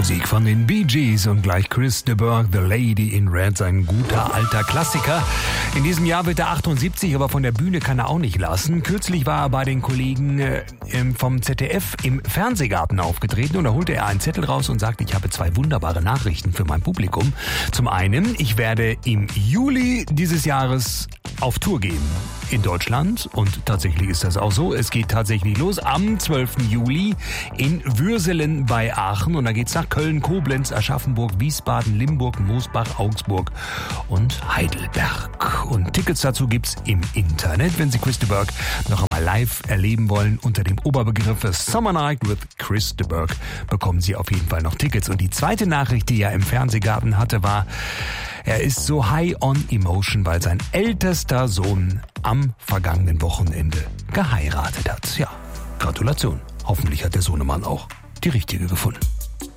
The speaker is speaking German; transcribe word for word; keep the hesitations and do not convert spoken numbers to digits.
Musik von den Bee Gees und gleich Chris de Burgh, The Lady in Red, ein guter alter Klassiker. In diesem Jahr wird er achtundsiebzig, aber von der Bühne kann er auch nicht lassen. Kürzlich war er bei den Kollegen äh, vom Z D F im Fernsehgarten aufgetreten und da holte er einen Zettel raus und sagte, ich habe zwei wunderbare Nachrichten für mein Publikum. Zum einen, ich werde im Juli dieses Jahres auf Tour gehen in Deutschland und tatsächlich ist das auch so. Es geht tatsächlich los am zwölften Juli in Würselen bei Aachen und da geht's nach Köln, Koblenz, Aschaffenburg, Wiesbaden, Limburg, Moosbach, Augsburg und Heidelberg. Und Tickets dazu gibt's im Internet, wenn Sie Chris de Burgh noch einmal live erleben wollen. Unter dem Oberbegriff Summer Night with Chris de Burgh bekommen Sie auf jeden Fall noch Tickets. Und die zweite Nachricht, die er im Fernsehgarten hatte, war, er ist so high on emotion, weil sein ältester Sohn am vergangenen Wochenende geheiratet hat. Ja, Gratulation. Hoffentlich hat der Sohnemann auch die richtige gefunden.